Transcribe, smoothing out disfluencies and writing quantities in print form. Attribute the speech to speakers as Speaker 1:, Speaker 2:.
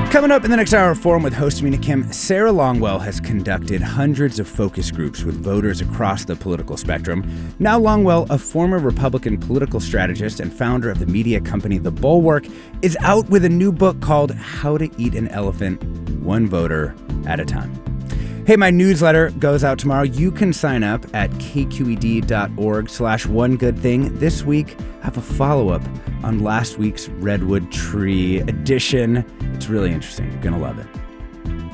Speaker 1: Coming up in the next hour of Forum with host Mina Kim, Sarah Longwell has conducted hundreds of focus groups with voters across the political spectrum. Now Longwell, a former Republican political strategist and founder of the media company The Bulwark, is out with a new book called How to Eat an Elephant, One Voter at a Time. Hey, my newsletter goes out tomorrow. You can sign up at kqed.org/onegoodthing. This week, I have a follow-up on last week's Redwood Tree edition. It's really interesting. You're going to love it.